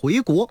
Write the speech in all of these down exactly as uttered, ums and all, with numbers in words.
回国。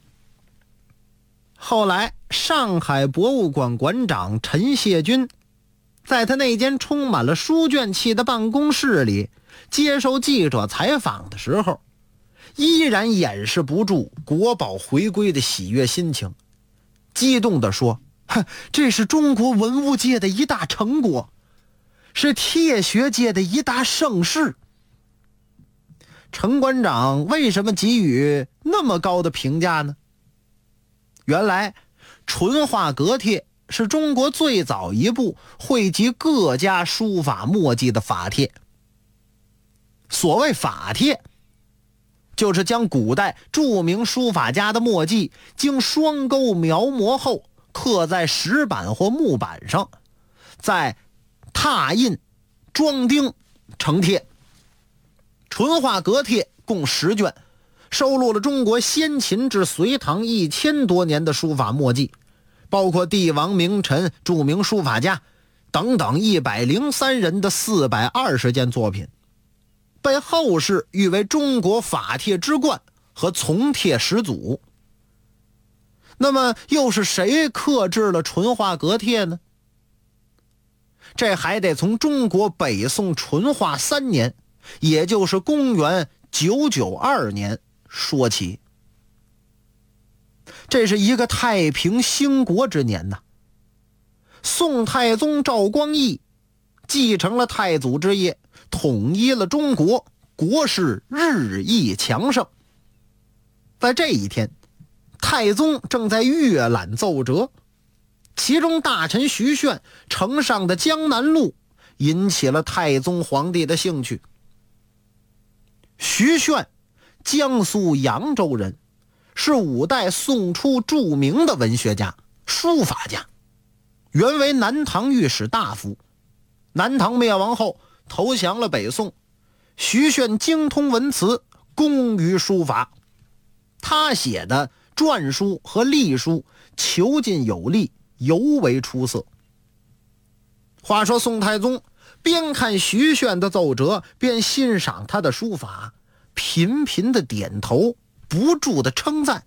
后来上海博物馆馆长陈谢军在他那间充满了书卷气的办公室里接受记者采访的时候，依然掩饰不住国宝回归的喜悦心情，激动地说，这是中国文物界的一大成果，是帖学界的一大盛事。陈馆长为什么给予那么高的评价呢？原来淳化阁帖是中国最早一部汇集各家书法墨迹的法帖。所谓法帖，就是将古代著名书法家的墨迹经双钩描摹后刻在石板或木板上，再拓印装订成帖。淳化阁帖共十卷，收录了中国先秦至隋唐一千多年的书法墨迹，包括帝王名臣、著名书法家等等一百零三人的四百二十件作品，被后世誉为中国法帖之冠和从帖始祖。那么又是谁刻制了淳化阁帖呢？这还得从中国北宋淳化三年，也就是公元九九二年说起。这是一个太平兴国之年呐。宋太宗赵光义继承了太祖之业，统一了中国，国势日益强盛。在这一天，太宗正在阅览奏折，其中大臣徐铉呈上的《江南录》引起了太宗皇帝的兴趣。徐铉，江苏扬州人，是五代宋初著名的文学家、书法家，原为南唐御史大夫。南唐灭亡后投降了北宋，徐铉精通文辞，工于书法。他写的篆书和隶书遒劲有力，尤为出色。话说宋太宗边看徐铉的奏折，边欣赏他的书法，频频的点头，不住的称赞。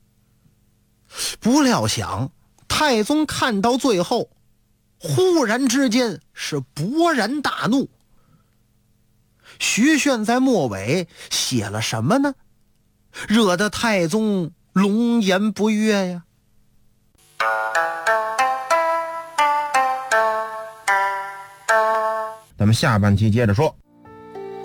不料想太宗看到最后，忽然之间是勃然大怒。徐铉在末尾写了什么呢？惹得太宗龙颜不悦呀。 咱们下半期接着说。